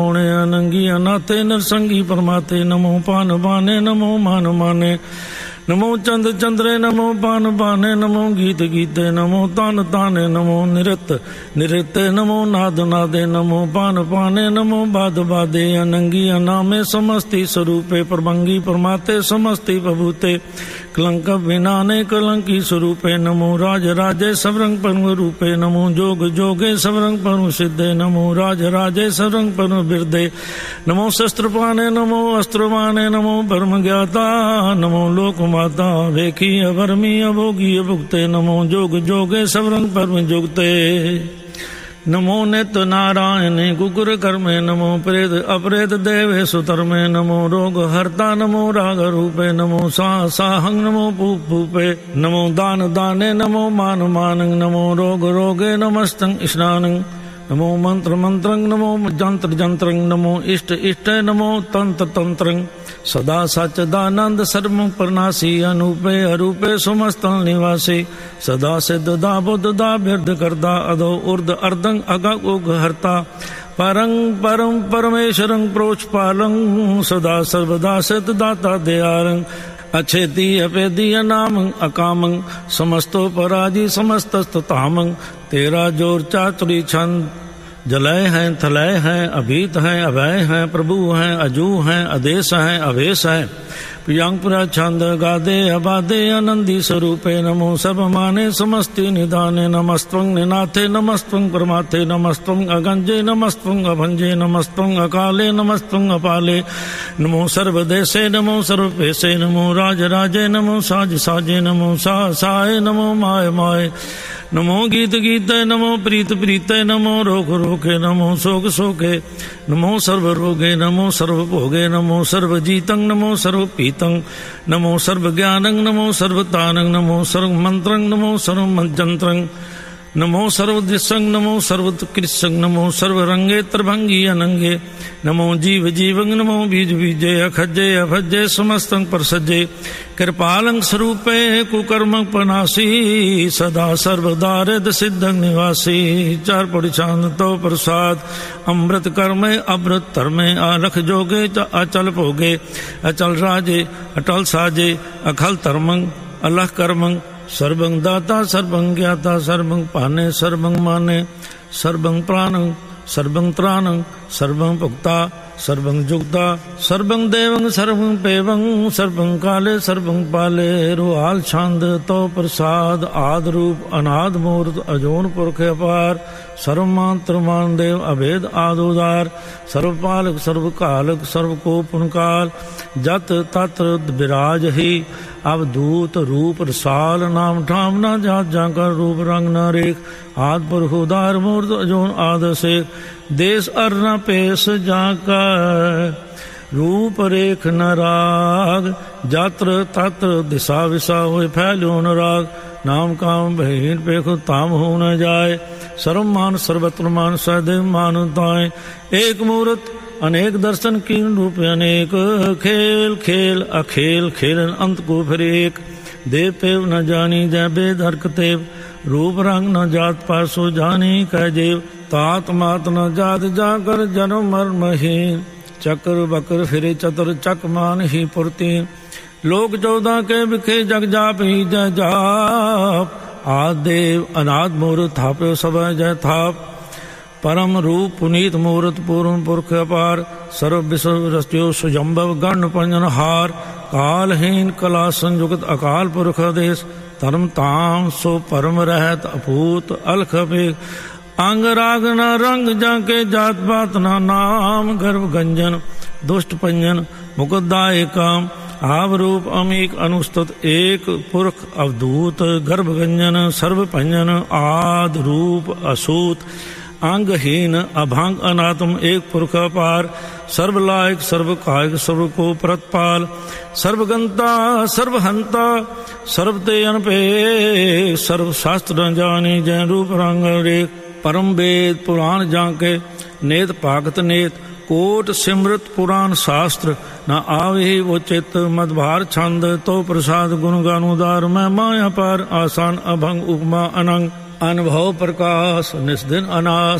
अनंगी अनाथे नरसंगी परमाते नमो पान बाने नमो मान माने नमो चंद चंद्रे नमो पान पाने नमो गीत गीते नमो तान ताने नमो निरत निरते नमो नाद नादे नमो पान पाने नमो बाद बादे अनंगी अनामे समस्ति स्वरूपे प्रभंगी परमाते समस्ति प्रभूते कलंक विनाने कलंकी स्वरूपे नमो राज राजे सबरंग परम रूपे नमो जोग जोगे सबरंग परम सिद्धे नमो राज राजे सबरंग परम बिरदे नमो शस्त्र पाने नमो अस्त्र पाने नमो परम ज्ञाता नमो लोक माता वेखी अभरमी अभोगी भुगते नमो जोग जोगे सबरंग परम जुगते नमो नित्य नारायणे गुगुर कर्मे नमो प्रेत अपरेत देवे सुतर्मे नमो रोग हर्ता नमो राग रूपे नमो साहंग नमो पूप पूपे नमो दान दाने नमो मान मानंग नमो रोग रोगे नमस्तंग स्नानं नमो मंत्र मंत्रंग नमो जंत्र जंत्रंग नमो इष्ट इष्ट नमो तंत्र तंत्रंग सदा सच्चिदानंद सर्व प्रनाशी अनूपे अरूपे समस्त निवासी सदा सिद्ध दा बुद्ध दा बिरद करदा अधो उर्द अर्धंग अगग उग हरता परं परम परमेश्वरं प्रोच पालं सदा सर्वदा सिद्ध दाता दयारं अच्छेति अपेदी अनामं अकामं समस्तो पराजी समस्तस्ततामं तेरा जोर चातुरी छंद जलय हैं थलय हैं अभीत हैं अभय हैं प्रभु हैं अजू हैं आदेश हैं अवेश हैं प्रियंपुरा छंद गादे अबादे आनंदी स्वरूपे नमो सर्वमाने समस्ति निदाने नमस्त्वं निनाथे नमस्त्वं परमाथे नमस्त्वं अगंजे नमस्त्वं अभंजे नमस्त्वं अकाले नमस्त्वं अपाले नमो सर्वदेशे नमो सर्वपेशे नमो राज राजे नमो साज साजे नमो साय नमो माय माय नमो गीत गीते नमो प्रीत प्रीते नमो रोग रोगे नमो शोक शोके नमो सर्व रोगे नमो सर्व भोगे नमो सर्व जीतं नमो सर्व पीतं नमो सर्व ज्ञानं नमो सर्वतानं नमो सर्व मंत्रं नमो सर्व मंत्रं नमो सर्वदिशं नमो सर्वकृशं नमो सर्वरंगे त्रिभंगी अनंगे नमो जीव जीवं नमो बीज बीजे अखजे अभजे समस्तं परसजे कृपालं स्वरूपे कुकर्म पनासी सदा सर्वदा रिद सिद्धं निवासी चार पौड़ी तो प्रसाद अमृत कर्मे अमृत धर्मे आलख जोगे अचल भोगे अचल राजे अटल साजे अखल धर्मं अलख कर्मं सर्वं दाता सर्वं ज्ञाता सर्वं पाने सर्वं माने सर्वं प्राणं सर्वं त्राणं सर्वं भुक्ता सर्वं जुक्ता सर्वं देवं सर्वं पेवं सर्वं काले सर्वं पाले रुहाल छंद तो प्रसाद आद रूप अनाद मूर्त अजोन पुरख अपार सर्वमात्र देव अभेद आदोदार सर्वपालक सर्वकालक सर्वकोपनकाल जत तत्र विराज ही अवधूत रूप रसाल नाम ठाम न जात जाकर रूप रंग न रेख आद पुरख उदार मूर्त अजोन आद से देश अर न पेश जाकर रूप रेख न राग जात्र तत्र दिशा विशा हो फैल्यो न राग नाम काम बहीन पेखो ताम हो न जाए सर्वमान सर्वत्र मान सदैव मानताएं एक मूर्त अनेक दर्शन कीन रूप अनेक खेल खेल अखेल खेलन अंत को फिर एक देव पेव न जानी जय बेद हरक तेव रूप रंग न जात पासो जानी कह जेव तात मात न जात जाकर जन्म मर्महीन चक्र बकर फिरे चतर चक मान ही पुरती लोक 14 के बिखे जग जाप ही जय जाप आदेव अनाद मूर्त थापे सब जय थाप परम रूप पुनीत मूर्त पूर्ण पुरख अपार सर्व विश्व रस्त्यो सुजम्भव गण पंजन हार कालहीन कला संयुक्त अकाल पुरख आदेश धर्म ताम सो परम रहत अपूत अलख अपेख अंग राग न रंग जाके जात पात न नाम गर्भ गंजन दुष्ट पंजन मुकुदाय काम आव रूप अमीक अनुस्तुत एक पुरख अवधूत गर्भ गंजन सर्व पंजन आद रूप असूत अंगहीन अभांग अनात्म एक पुरख अपार सर्वलायक सर्व कायक सर्व को प्रतपाल सर्वगंता सर्वहंता सर्वते अनपे सर्व शास्त्र न जानी जय रूप रंग रेख परम वेद पुराण जाके नेत पाकत नेत कोट सिमृत पुराण शास्त्र न आवे वो चित्त मदभार छंद तो प्रसाद गुण गानुदार मैं माया पार आसान अभंग उपमा अनंग अनुभव प्रकाश निस्दिन अनास